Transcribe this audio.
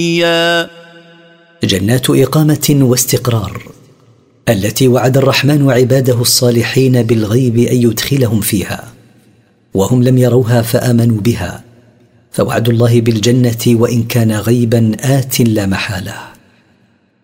جنات إقامة واستقرار التي وعد الرحمن عباده الصالحين بالغيب أن يدخلهم فيها، وهم لم يروها فآمنوا بها، فوعد الله بالجنة وإن كان غيبا آت لا محالة.